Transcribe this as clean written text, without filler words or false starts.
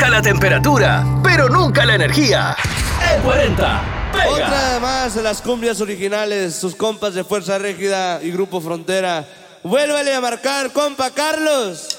baja la temperatura, pero nunca la energía. E40, pega. Otra más de las cumbias originales, sus compas de Fuerza Régida y Grupo Frontera. Vuélvale a marcar, compa Carlos.